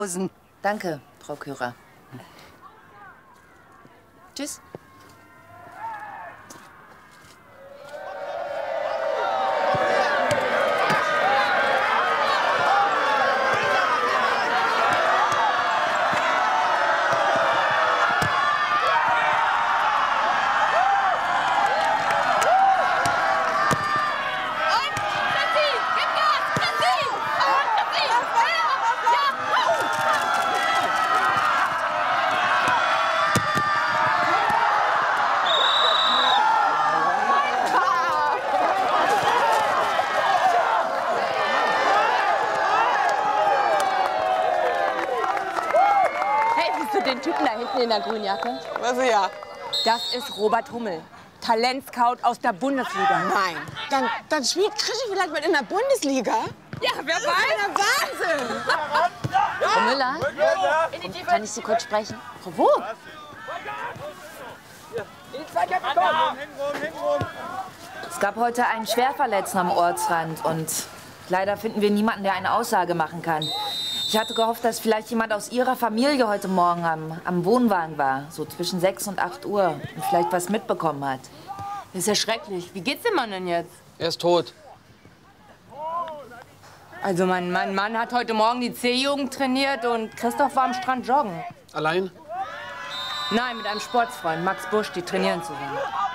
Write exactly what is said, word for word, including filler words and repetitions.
Danke, Frau Kürer. Tschüss. Den Typen da hinten in der Grünjacke? Was ja? Das ist Robert Hummel, Talentscout aus der Bundesliga. Nein. Dann, dann spielt Krischi vielleicht mal in der Bundesliga? Ja, wer Das weiß? ist ja Wahnsinn! Frau Müller, kann ich Sie kurz sprechen? Frau wo? Es gab heute einen Schwerverletzten am Ortsrand und leider finden wir niemanden, der eine Aussage machen kann. Ich hatte gehofft, dass vielleicht jemand aus Ihrer Familie heute Morgen am, am Wohnwagen war, so zwischen sechs und acht Uhr und vielleicht was mitbekommen hat. Das ist ja schrecklich. Wie geht's dem Mann denn jetzt? Er ist tot. Also mein, mein Mann hat heute Morgen die C-Jugend trainiert und Christoph war am Strand joggen. Allein? Nein, mit einem Sportsfreund, Max Busch, die trainieren zusammen.